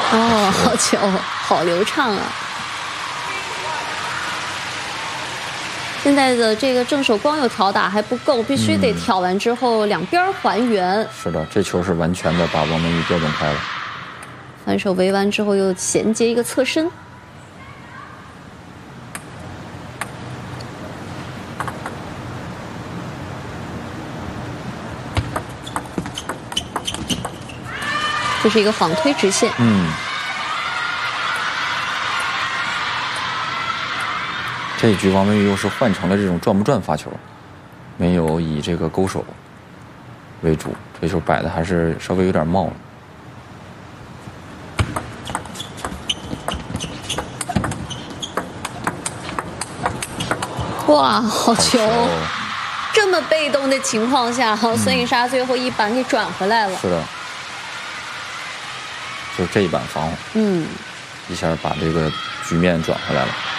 哦，好球，好流畅啊！现在的这个正手光有挑打还不够，必须得挑完之后两边还原。 是的，这球是完全的把王文玉标准开了。 反手围完之后又衔接一个侧身。这是一个晃推直线。 这一局王文玉又是换成了这种转不转发球，没有以这个勾手为主，这球摆的还是稍微有点冒了。 哇，好球！这么被动的情况下，孙颖莎最后一板给转回来了。 是的，就是这一板防，一下把这个局面转回来了。